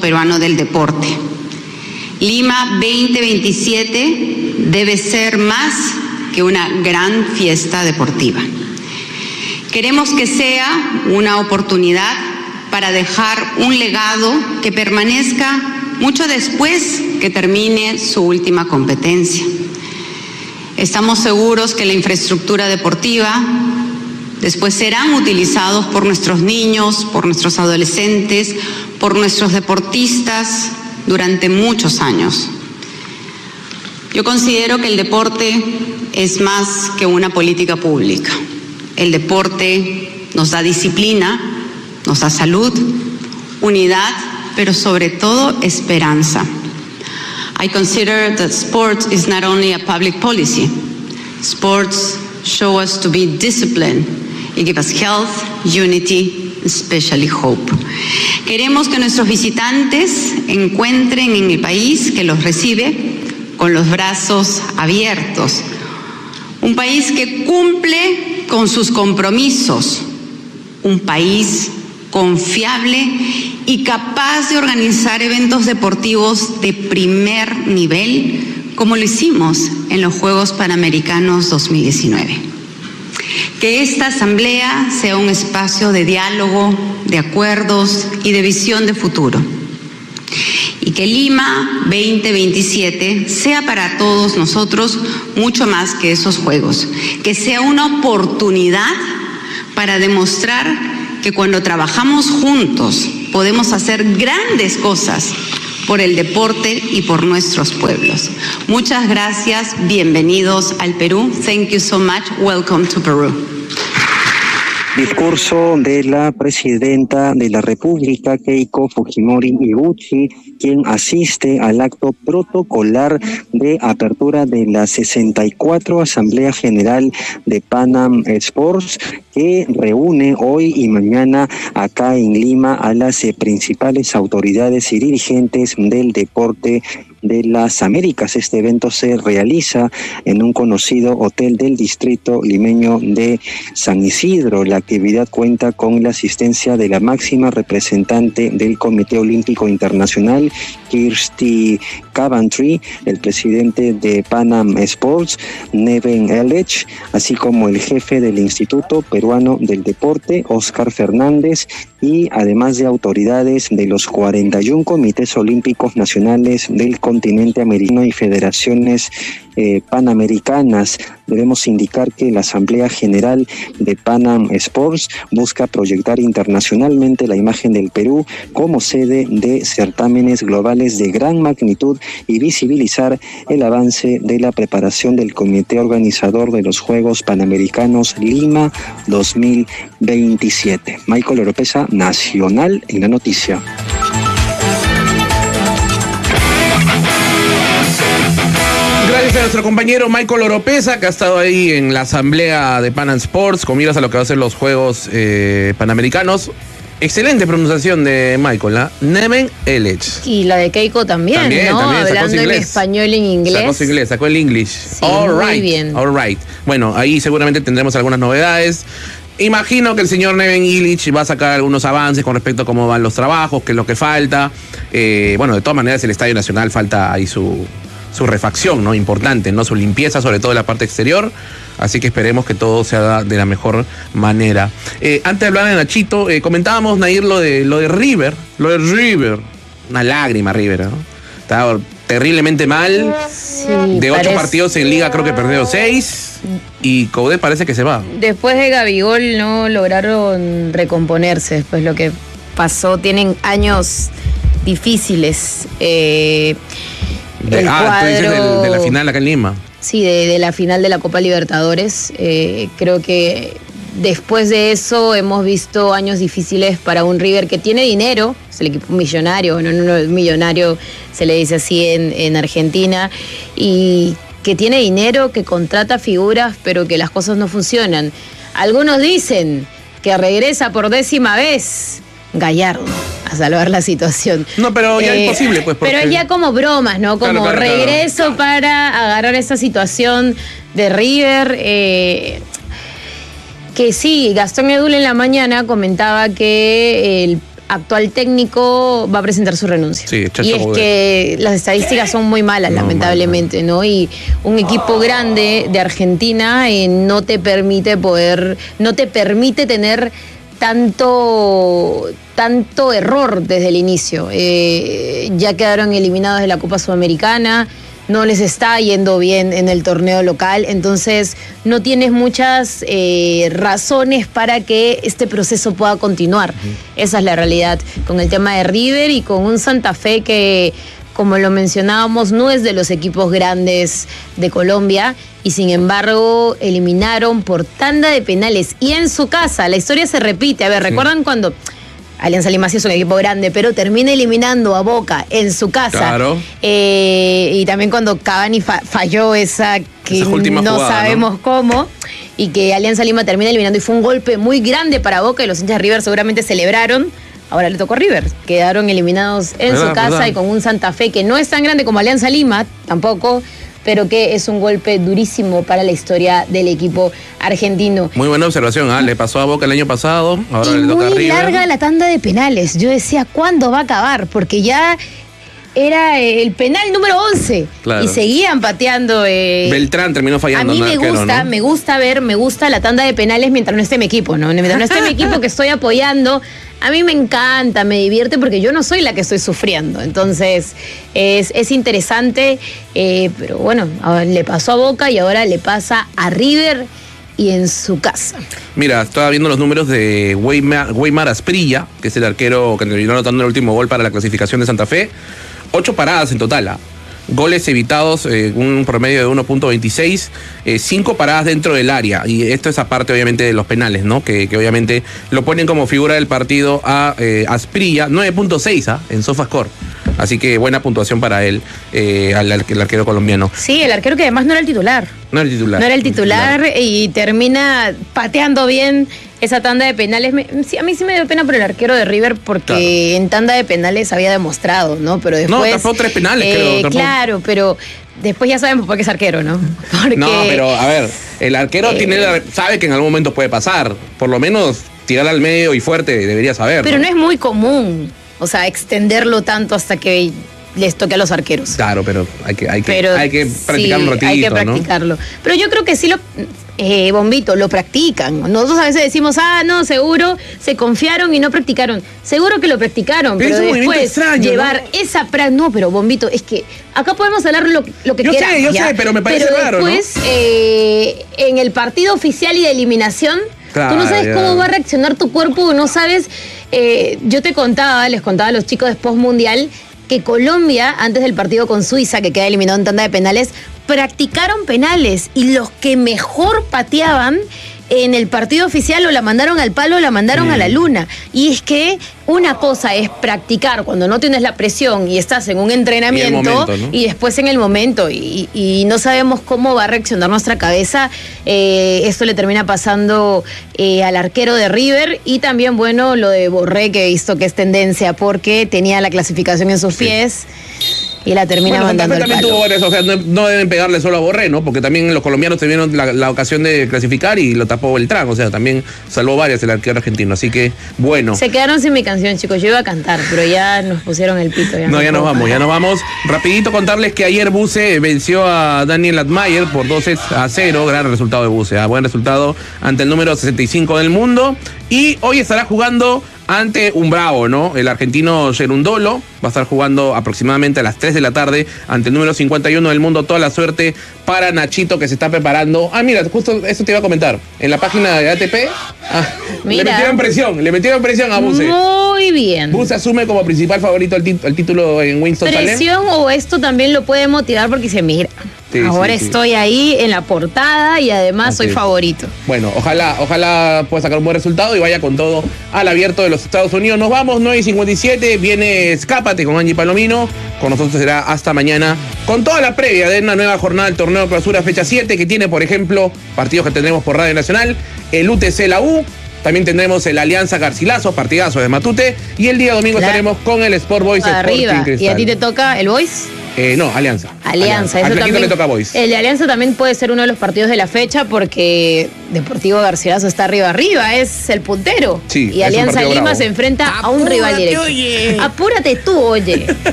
Peruano del Deporte. Lima 2027 debe ser más que una gran fiesta deportiva. Queremos que sea una oportunidad para dejar un legado que permanezca mucho después que termine su última competencia. Estamos seguros que la infraestructura deportiva después serán utilizados por nuestros niños, por nuestros adolescentes, por nuestros deportistas durante muchos años. Yo considero que el deporte es más que una política pública. El deporte nos da disciplina, nos da salud, unidad, pero sobre todo esperanza. I consider that sports is not only a public policy. Sports show us to be disciplined. It gives us health, unity, especially hope. Queremos que nuestros visitantes encuentren en el país que los recibe con los brazos abiertos. Un país que cumple con sus compromisos. Un país confiable y capaz de organizar eventos deportivos de primer nivel, como lo hicimos en los Juegos Panamericanos 2019. Que esta asamblea sea un espacio de diálogo, de acuerdos y de visión de futuro. Y que Lima 2027 sea para todos nosotros mucho más que esos Juegos. Que sea una oportunidad para demostrar que cuando trabajamos juntos podemos hacer grandes cosas por el deporte y por nuestros pueblos. Muchas gracias, bienvenidos al Perú. Thank you so much. Welcome to Peru. Discurso de la presidenta de la República, Keiko Fujimori Ibuchi, quien asiste al acto protocolar de apertura de la 64 Asamblea General de Panam Sports, que reúne hoy y mañana acá en Lima a las principales autoridades y dirigentes del deporte de las Américas. Este evento se realiza en un conocido hotel del distrito limeño de San Isidro. La actividad cuenta con la asistencia de la máxima representante del Comité Olímpico Internacional, Kirsty Coventry, el presidente de Panam Sports, Neven Elech, así como el jefe del Instituto Peruano del Deporte, Oscar Fernández, y además de autoridades de los 41 comités olímpicos nacionales del continente americano y federaciones panamericanas. Debemos indicar que la Asamblea General de Panam Sports busca proyectar internacionalmente la imagen del Perú como sede de certámenes globales de gran magnitud y visibilizar el avance de la preparación del comité organizador de los Juegos Panamericanos Lima 2027. Michael Oropesa, Nacional en la Noticia. Gracias a nuestro compañero Michael Oropesa, que ha estado ahí en la asamblea de Panam Sports con miras a lo que va a ser los Juegos Panamericanos. Excelente pronunciación de Michael, ¿eh? Neven Elech. Y la de Keiko también, ¿no? Hablando en español y en inglés. Sacó el English. Sí, muy bien. All right. Bueno, ahí seguramente tendremos algunas novedades. Imagino que el señor Neven Illich va a sacar algunos avances con respecto a cómo van los trabajos, qué es lo que falta. Bueno, de todas maneras el Estadio Nacional falta ahí su refacción, ¿no? Importante, ¿no? Su limpieza, sobre todo en la parte exterior. Así que esperemos que todo se haga de la mejor manera. Antes de hablar de Nachito, comentábamos, Nair, lo de River. Una lágrima, River, ¿no? Estaba terriblemente mal. Sí, de 8 partidos en Liga creo que perdió 6. Y Coudet parece que se va. Después de Gabigol no lograron recomponerse. Después lo que pasó, tienen años difíciles. Tú dices de la final acá en Lima. Sí, de la final de la Copa Libertadores. Creo que después de eso hemos visto años difíciles para un River que tiene dinero, es el equipo millonario, no millonario se le dice así en Argentina, y que tiene dinero, que contrata figuras, pero que las cosas no funcionan. Algunos dicen que regresa por 10ª vez Gallardo a salvar la situación. No, pero ya es posible, pues. Porque... Pero ya como bromas, ¿no? Como claro, regreso para agarrar esta situación de River. Que sí, Gastón Edul en la mañana comentaba que actual técnico va a presentar su renuncia. Sí, y es que las estadísticas son muy malas, lamentablemente, ¿no? Y un equipo grande de Argentina no te permite tener tanto error desde el inicio. Ya quedaron eliminados de la Copa Sudamericana, no les está yendo bien en el torneo local, entonces no tienes muchas razones para que este proceso pueda continuar. Esa es la realidad con el tema de River y con un Santa Fe que, como lo mencionábamos, no es de los equipos grandes de Colombia y sin embargo eliminaron por tanda de penales y en su casa. La historia se repite. A ver, ¿recuerdan cuando Alianza Lima sí es un equipo grande, pero termina eliminando a Boca en su casa? Claro. Y también cuando Cavani falló esa última no jugada, sabemos cómo, y que Alianza Lima termina eliminando y fue un golpe muy grande para Boca y los hinchas de River seguramente celebraron. Ahora le tocó a River. Quedaron eliminados en su casa y con un Santa Fe que no es tan grande como Alianza Lima, tampoco, pero que es un golpe durísimo para la historia del equipo argentino. Muy buena observación, le pasó a Boca el año pasado, ahora le toca a River. Muy larga la tanda de penales. Yo decía, ¿cuándo va a acabar? Porque ya era el penal número 11 y seguían pateando. Beltrán terminó fallando. A mí me gusta la tanda de penales mientras no esté mi equipo, ¿no? Mientras no esté mi equipo que estoy apoyando. A mí me encanta, me divierte porque yo no soy la que estoy sufriendo. Entonces es interesante, pero bueno, le pasó a Boca y ahora le pasa a River y en su casa. Mira, estaba viendo los números de Weimar Asprilla, que es el arquero que terminó anotando el último gol para la clasificación de Santa Fe. 8 paradas en total, goles evitados, un promedio de 1.26, 5 paradas dentro del área. Y esto es aparte, obviamente, de los penales, ¿no? Que obviamente lo ponen como figura del partido a Asprilla, 9.6 en SofaScore. Así que buena puntuación para él, el arquero colombiano. Sí, el arquero que además no era el titular. No era el titular y termina pateando bien esa tanda de penales. A mí sí me dio pena por el arquero de River porque en tanda de penales había demostrado, ¿no? Pero después... No, tapó 3 penales, creo. Claro, pero después ya sabemos por qué es arquero, ¿no? Porque, no, pero a ver, el arquero sabe que en algún momento puede pasar. Por lo menos tirar al medio y fuerte debería saber. Pero no es muy común, o sea, extenderlo tanto hasta que les toque a los arqueros. Claro, pero hay que practicar un ratito, hay que practicarlo. ¿No? Pero yo creo que sí Bombito, lo practican. Nosotros a veces decimos, no, seguro se confiaron y no practicaron. Seguro que lo practicaron, pero después extraño, llevar esa práctica. No, pero Bombito, es que acá podemos hablar lo que queramos. Yo sé, pero me parece raro, ¿no? Después, en el partido oficial y de eliminación, tú no sabes cómo va a reaccionar tu cuerpo, no sabes. Yo les contaba a los chicos de Post Mundial que Colombia, antes del partido con Suiza, que queda eliminado en tanda de penales, practicaron penales y los que mejor pateaban en el partido oficial o la mandaron al palo o la mandaron a la luna. Y es que una cosa es practicar cuando no tienes la presión y estás en un entrenamiento momento, ¿no? Y después en el momento y no sabemos cómo va a reaccionar nuestra cabeza. Esto le termina pasando al arquero de River y también, bueno, lo de Borré, que he visto que es tendencia porque tenía la clasificación en sus pies. Y la termina mandando al palo. O sea, no deben pegarle solo a Borré, ¿no? Porque también los colombianos tuvieron la ocasión de clasificar y lo tapó Beltrán. O sea, también salvó varias el arquero argentino. Así que, bueno. Se quedaron sin mi canción, chicos. Yo iba a cantar, pero ya nos pusieron el pito. Ya nos vamos. Rapidito contarles que ayer Buse venció a Daniel Admayer por 2-0. Gran resultado de Buse. Buen resultado ante el número 65 del mundo. Y hoy estará jugando ante un bravo, ¿no? El argentino Gerundolo va a estar jugando aproximadamente a las 3 de la tarde ante el número 51 del mundo. Toda la suerte para Nachito, que se está preparando. Mira, justo eso te iba a comentar. En la página de ATP, le metieron presión a Buse. Muy bien. Buse asume como principal favorito el título en Winston-Salem. Presión, o esto también lo puede motivar porque se mira. Ahora estoy ahí en la portada y además soy favorito. Bueno, ojalá pueda sacar un buen resultado y vaya con todo al Abierto de los Estados Unidos. Nos vamos, 9:57, viene Escápate con Angie Palomino. Con nosotros será hasta mañana con toda la previa de una nueva jornada del Torneo Clausura fecha 7, que tiene, por ejemplo, partidos que tendremos por Radio Nacional, el UTC La U, También tendremos el Alianza Garcilaso, partidazo de Matute. Y el día domingo estaremos con el Sport Boys arriba. Sporting Cristal. ¿Y a ti te toca el Boys? No, Alianza. Alianza. Al Eso Flaquito también, le toca Boys. El de Alianza también puede ser uno de los partidos de la fecha porque Deportivo Garcilaso está arriba, es el puntero. Sí, y es Alianza un partido Lima bravo. se enfrenta a un rival directo. Oye. Apúrate tú, oye.